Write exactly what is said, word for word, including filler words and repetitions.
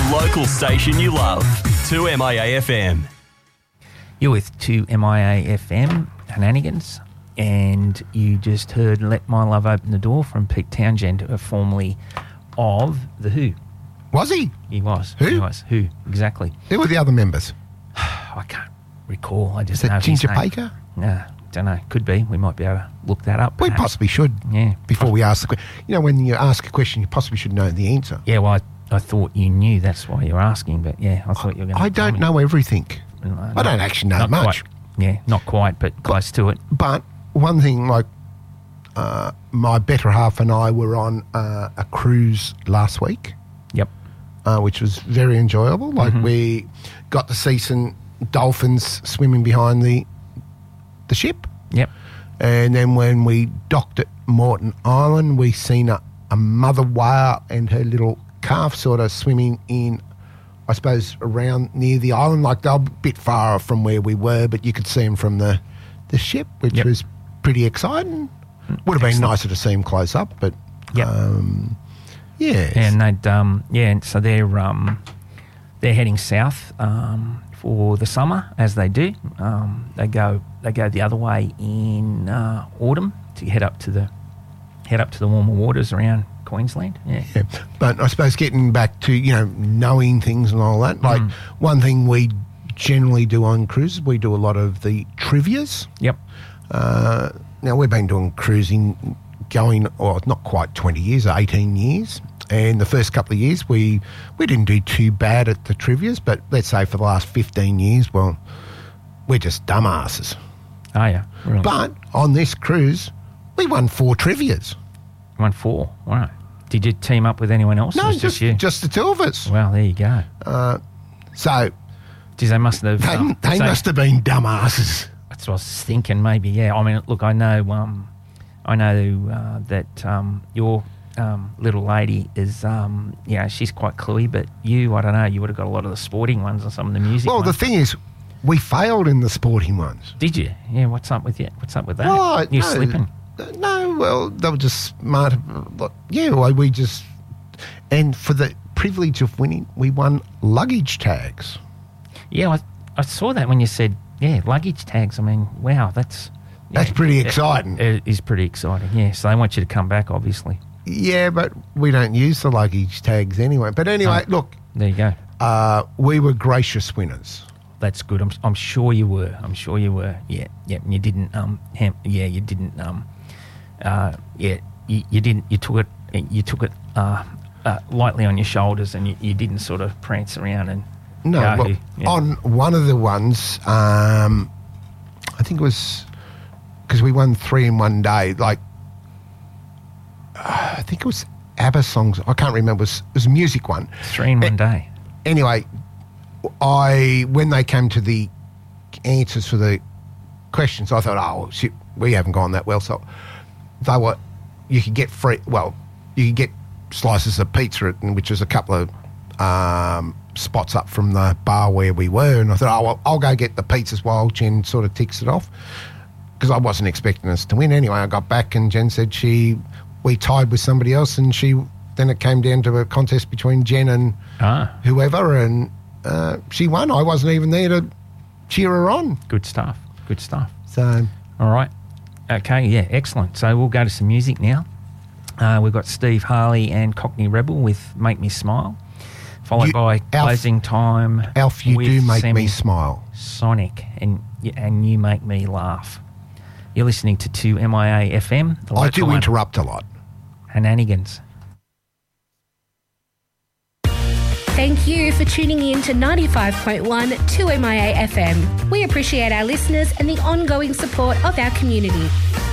local station you love. two M I A F M. You're with two M I A F M, Shenanigans, and you just heard Let My Love Open the Door from Pete Townshend, uh, formerly of The Who. Was he? He was. Who? He was. Who, exactly. Who were the other members? I can't recall. I just Is know it his Ginger name. Baker? No, don't know. Could be. We might be able to look that up. We perhaps. possibly should. Yeah. Before we ask the question. You know, when you ask a question, you possibly should know the answer. Yeah, well, I, I thought you knew. That's why you were asking, but yeah, I thought you were going to I don't know everything. No, I don't actually know not much. Quite. Yeah, not quite, but close to it. But one thing, like, uh, my better half and I were on uh, a cruise last week. Yep. Uh, which was very enjoyable. Like, Mm-hmm. we got to see some dolphins swimming behind the the ship. Yep. And then when we docked at Moreton Island, we seen a, a mother whale and her little calf sort of swimming in, I suppose, around near the island. Like, they were a bit far from where we were, but you could see them from the, the ship, which Yep. was pretty exciting. Would have been Excellent. nicer to see them close up, but Yep. um, yeah. And they'd, um, yeah, and so they're um, they're heading south um, for the summer, as they do. Um, they go they go the other way in uh, autumn to head up to the head up to the warmer waters around Queensland. Yeah. Yeah. But I suppose getting back to, you know, knowing things and all that, like Mm. one thing we generally do on cruises, we do a lot of the trivias. Yep. Uh, now, we've been doing cruising going, well, not quite twenty years, eighteen years. And the first couple of years, we, we didn't do too bad at the trivias, but let's say for the last fifteen years, well, we're just dumbasses. Oh, yeah. Really. But on this cruise, we won four trivias. One four. All right. Did you team up with anyone else? or No, was it just, you. just the two of us. Well, there you go. So Geez, they must have. they, um, they so- must have been dumbasses. That's what I was thinking. Maybe, yeah. I mean, look, I know, um, I know uh, that um, your um, little lady is, um, yeah, she's quite cluey. But you, I don't know. You would have got a lot of the sporting ones and some of the music. Well, the ones. thing is, we failed in the sporting ones. Did you? Yeah. What's up with you? What's up with that? Well, You're no, slipping. No, well, they were just smart. Yeah, well, we just... And for the privilege of winning, we won luggage tags. Yeah, I, I saw that when you said, yeah, luggage tags. I mean, wow, that's That's yeah, pretty it- exciting. It is pretty exciting. Yeah. So they want you to come back, obviously. Yeah, but we don't use the luggage tags anyway. But anyway, Oh. look, There you go. uh, we were gracious winners. That's good. I'm, I'm sure you were. I'm sure you were. Yeah, yeah. And you didn't. Um. Hem, yeah, you didn't. Um. Uh. Yeah. You, you didn't. You took it. You took it. Uh. uh lightly on your shoulders, and you, you didn't sort of prance around and. No, yahoo. well, Yeah. on one of the ones, um, I think it was because we won three in one day. Like, uh, I think it was ABBA songs. I can't remember. It was, it was a music one. Three in one day. Anyway, I when they came to the answers for the questions, I thought, oh shit, we haven't gone that well. So they were, you could get free. Well, you could get slices of pizza, at, which was a couple of um, spots up from the bar where we were. And I thought, oh, well, I'll go get the pizzas while Jen sort of ticks it off, because I wasn't expecting us to win. Anyway, I got back and Jen said she we tied with somebody else, and she then it came down to a contest between Jen and Ah, whoever, and uh, she won. I wasn't even there to cheer her on. good stuff. Good stuff. So, All right. Okay. Yeah. Excellent. So we'll go to some music now. Uh, we've got Steve Harley and Cockney Rebel with "Make Me Smile," followed You- by Alf- "Closing Time." Alf, you with do make Semi me smile. Sonic, and and you make me laugh. You're listening to two M I A F M. The I local do one. interrupt a lot. Shenanigans. Thank you for tuning in to ninety-five point one two M I A F M. We appreciate our listeners and the ongoing support of our community.